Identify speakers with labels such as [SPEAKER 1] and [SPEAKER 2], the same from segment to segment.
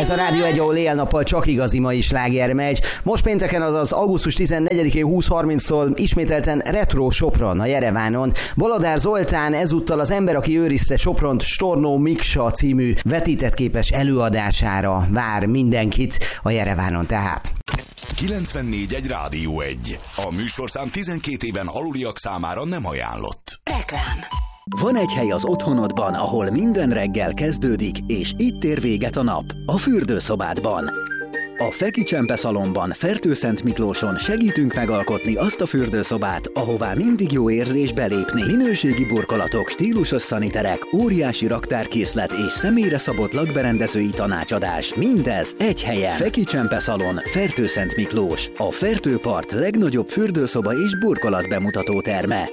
[SPEAKER 1] Ez a Rádió egy, ahol éjjel-nappal csak igazi mai sláger megy. Most pénteken, azaz augusztus 14-én 20:30-tól ismételten Retro Sopron a Jerevánon. Bolodár Zoltán ezúttal az ember, aki őrizte Sopront Stornó Miksa című vetítettképes előadására vár mindenkit a Jerevánon tehát.
[SPEAKER 2] 94.1 Rádió 1. A műsorszám 12 éven aluliak számára nem ajánlott.
[SPEAKER 3] Reklám.
[SPEAKER 4] Van egy hely az otthonodban, ahol minden reggel kezdődik, és itt ér véget a nap. A fürdőszobádban. A Feki Csempe Szalonban, Fertőszent Miklóson segítünk megalkotni azt a fürdőszobát, ahová mindig jó érzés belépni. Minőségi burkolatok, stílusos szaniterek, óriási raktárkészlet és személyre szabott lakberendezői tanácsadás. Mindez egy helyen. Feki Csempe Szalon, Fertőszent Miklós. A Fertőpart legnagyobb fürdőszoba és burkolat bemutató terme.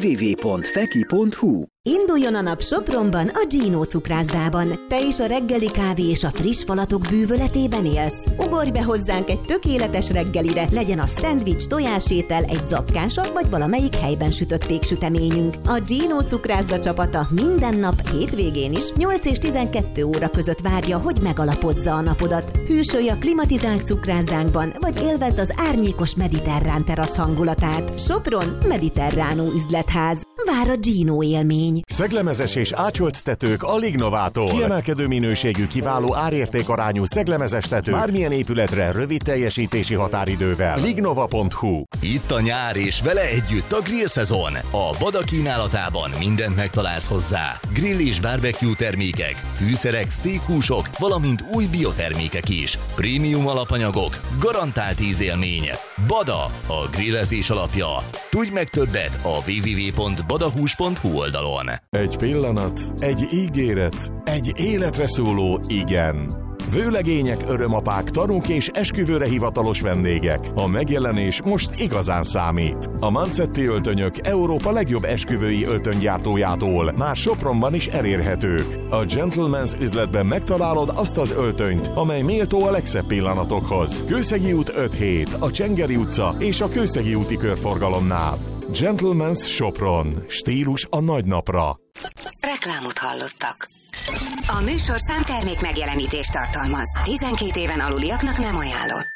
[SPEAKER 4] www.feki.hu.
[SPEAKER 3] Induljon a nap Sopronban, a Gino cukrászdában. Te is a reggeli kávé és a friss falatok bűvöletében élsz? Ugorj be hozzánk egy tökéletes reggelire, legyen a szendvics, tojásétel, egy zapkása, vagy valamelyik helyben sütött péksüteményünk. A Gino cukrászda csapata minden nap, hétvégén is 8 és 12 óra között várja, hogy megalapozza a napodat. Hűsölj a klimatizált cukrászdánkban, vagy élvezd az árnyékos mediterrán terasz hangulatát. Sopron, mediterránó üzletház. Vár a Gino élmény.
[SPEAKER 5] Szeglemezes és ácsolt tetők a Lignovától. Kiemelkedő minőségű, kiváló árértékarányú szeglemezes tető bármilyen épületre rövid teljesítési határidővel. Lignova.hu.
[SPEAKER 6] Itt a nyár és vele együtt a grill szezon. A Bada kínálatában mindent megtalálsz hozzá. Grill és barbecue termékek, fűszerek, steakhúsok, valamint új biotermékek is. Prémium alapanyagok, garantált ízélmény. Bada, a grillezés alapja. Tudj meg többet a www.badahús.hu oldalon.
[SPEAKER 5] Egy pillanat, egy ígéret, egy életre szóló igen. Vőlegények, örömapák, tanúk és esküvőre hivatalos vendégek. A megjelenés most igazán számít. A Mancetti öltönyök Európa legjobb esküvői öltönygyártójától már Sopronban is elérhetők. A Gentleman's üzletben megtalálod azt az öltönyt, amely méltó a legszebb pillanatokhoz. Kőszegi út 5-7, a Csengeri utca és a Kőszegi úti körforgalomnál. Gentleman's Sopron. Stílus a nagy napra.
[SPEAKER 3] Reklámot hallottak. A műsorszám termék megjelenítést tartalmaz. 12 éven aluliaknak nem ajánlott.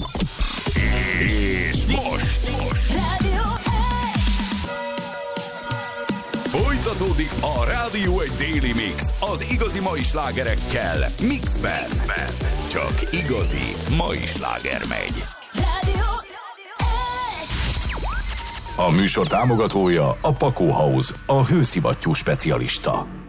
[SPEAKER 2] És most
[SPEAKER 3] Rádió 1.
[SPEAKER 2] folytatódik a Rádió 1 Daily Mix az igazi mai slágerekkel. Mixben. Csak igazi mai sláger megy.
[SPEAKER 3] Rádió 1.
[SPEAKER 2] A műsor támogatója a Pakó House, a hőszivattyú specialista.